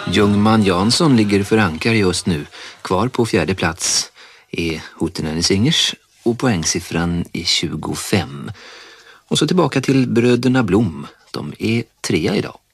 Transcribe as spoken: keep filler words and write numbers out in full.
Ljungman Jansson ligger för ankar just nu. Kvar på fjärde plats är Hootenanny Singers och poängsiffran är tjugofem. Och så tillbaka till Bröderna Blom. De är trea idag.